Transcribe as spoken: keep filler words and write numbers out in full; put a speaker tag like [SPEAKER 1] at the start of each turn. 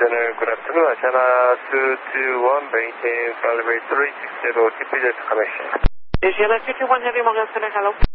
[SPEAKER 1] Center, good afternoon. Asiana two two one, maintain calibrate three six zero, T P J connection.
[SPEAKER 2] Asiana two two one, Heavy Morgan Center, hello.